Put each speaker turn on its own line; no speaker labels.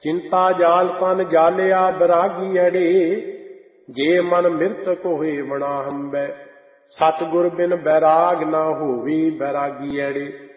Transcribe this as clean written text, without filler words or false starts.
ਚਿੰਤਾ ਜਾਲ ਤਨ ਜਾਲਿਆ ਬੈਰਾਗੀ ਅੜੇ, ਜੇ ਮਨ ਮਿਰਤਕ ਹੋਏ ਬਣਾ ਹੰਬੈ। ਸਤਿਗੁਰ ਬਿਨ ਬੈਰਾਗ ਨਾ ਹੋਵੇ ਬੈਰਾਗੀ ਅੜੇ।